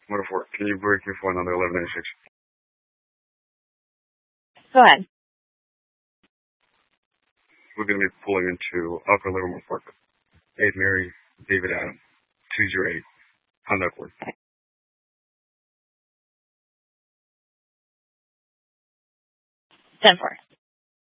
Motor 4, can you break me for another 1196? Go ahead. We're going to be pulling into Upper Livermore Park. 8 Mary, David Adam, 208, Honda Accord. 10-4.